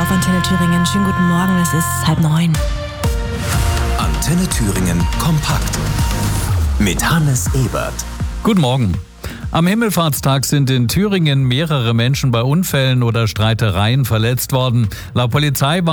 auf Antenne Thüringen. Schönen guten Morgen, es ist 8:30. Antenne Thüringen kompakt mit Hannes Ebert. Guten Morgen. Am Himmelfahrtstag sind in Thüringen mehrere Menschen bei Unfällen oder Streitereien verletzt worden. Laut Polizei